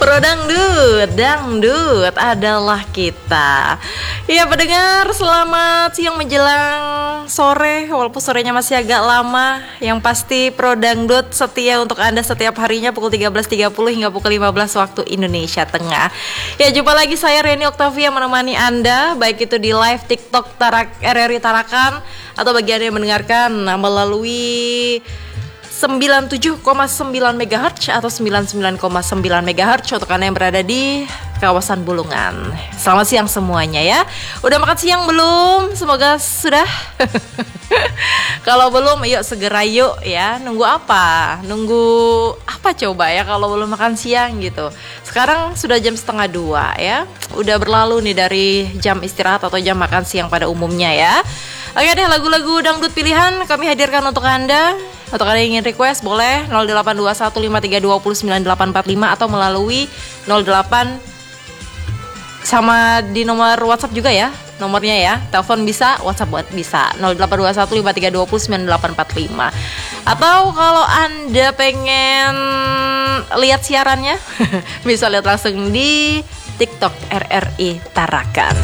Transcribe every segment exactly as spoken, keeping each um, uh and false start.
Pro dangdut, dangdut adalah kita. Ya pendengar, selamat siang menjelang sore. Walaupun sorenya masih agak lama, yang pasti Pro dangdut setia untuk Anda setiap harinya pukul tiga belas tiga puluh hingga pukul lima belas waktu Indonesia Tengah. Ya jumpa lagi saya Reni Oktavia menemani Anda, baik itu di live TikTok Tarak, R R I Tarakan, atau bagi Anda yang mendengarkan melalui sembilan puluh tujuh koma sembilan megahertz atau sembilan puluh sembilan koma sembilan megahertz untuk Anda yang berada di kawasan Bulungan. Selamat siang semuanya ya. Udah makan siang belum? Semoga sudah. Kalau belum, yuk segera yuk ya. Nunggu apa? Nunggu apa coba ya kalau belum makan siang gitu. Sekarang sudah jam setengah dua ya. Udah berlalu nih dari jam istirahat atau jam makan siang pada umumnya ya. Oke deh, lagu-lagu dangdut pilihan kami hadirkan untuk Anda. Untuk Anda yang ingin request boleh nol delapan dua satu lima tiga dua nol sembilan delapan empat lima atau melalui nol delapan sama di nomor WhatsApp juga ya. Nomornya ya, telepon bisa, WhatsApp buat bisa nol delapan dua satu lima tiga dua nol sembilan delapan empat lima. Atau kalau Anda pengen lihat siarannya bisa lihat langsung di TikTok R R I Tarakan.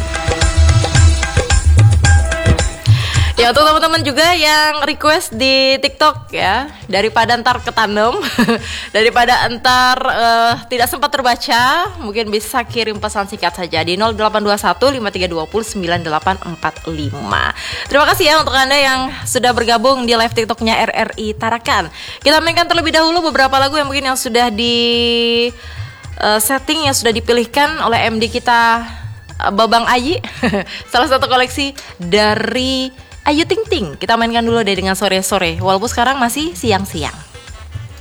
Ya untuk teman-teman juga yang request di TikTok ya, daripada ntar ketandem, daripada ntar uh, tidak sempat terbaca, mungkin bisa kirim pesan singkat saja di nol delapan dua satu lima tiga dua nol sembilan delapan empat lima. Terima kasih ya untuk Anda yang sudah bergabung di live TikToknya R R I Tarakan. Kita mainkan terlebih dahulu beberapa lagu yang mungkin yang sudah di uh, setting, yang sudah dipilihkan oleh M D kita, uh, Babang Ayi. Salah satu koleksi dari Ayu Ting Ting. Kita mainkan dulu deh dengan sore-sore, walaupun sekarang masih siang-siang.